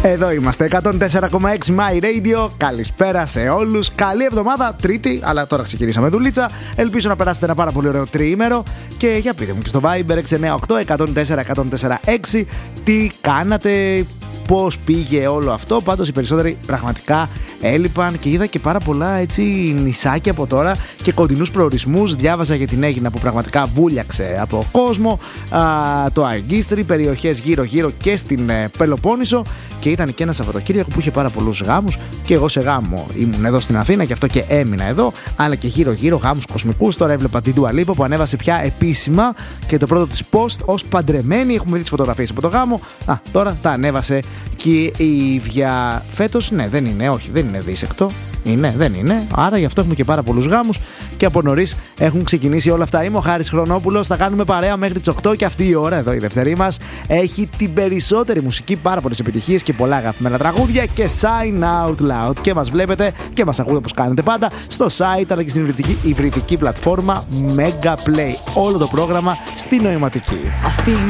Εδώ είμαστε, 104,6 My Radio. Καλησπέρα σε όλους. Καλή εβδομάδα, Τρίτη, αλλά τώρα ξεκινήσαμε δουλίτσα. Ελπίζω να περάσετε ένα πάρα πολύ ωραίο τριήμερο. Και για πείτε μου και στο Viber 698-104-104-6 τι κάνατε, πώς πήγε όλο αυτό. Πάντως οι περισσότεροι πραγματικά έλειπαν και είδα και πάρα πολλά έτσι νησάκια από τώρα και κοντινούς προορισμούς. Διάβαζα για την Αίγινα που πραγματικά βούλιαξε από κόσμο, το Αγκίστρι, περιοχές γύρω-γύρω και στην Πελοπόννησο, και ήταν και ένα Σαββατοκύριακο που είχε πάρα πολλούς γάμους. Και εγώ σε γάμο ήμουν εδώ στην Αθήνα και αυτό και έμεινα εδώ, αλλά και γύρω-γύρω γάμους κοσμικούς. Τώρα έβλεπα την Dua Lipa που ανέβασε πια επίσημα και το πρώτο της post ως παντρεμένη. Έχουμε δει τις φωτογραφίες από το γάμο. Τώρα τα ανέβασε και η ίδια. Φέτος, ναι, δεν είναι, όχι, δεν είναι δίσεκτο. Είναι, δεν είναι. Άρα γι' αυτό έχουμε και πάρα πολλούς γάμους και από νωρίς έχουν ξεκινήσει όλα αυτά. Είμαι ο Χάρης Χρονόπουλος. Θα κάνουμε παρέα μέχρι τις 8 και αυτή η ώρα, εδώ η δευτερή μας, έχει την περισσότερη μουσική, πάρα πολλές επιτυχίες και πολλά αγαπημένα τραγούδια και sign out loud. Και μας βλέπετε και μας ακούτε όπως κάνετε πάντα στο site αλλά και στην υβριδική πλατφόρμα Mega Play. Όλο το πρόγραμμα στη νοηματική.